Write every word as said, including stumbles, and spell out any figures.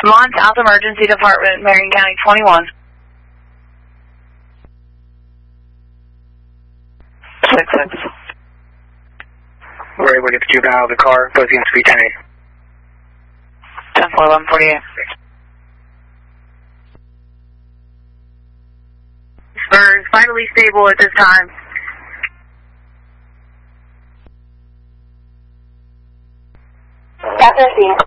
Lamont South Emergency Department, Marion County twenty-one. six six. We're able to get the juvenile out of the car, both units to be ten eight. ten four, eleven forty-eight. Spurs, vitally stable at this time. That's fifteen.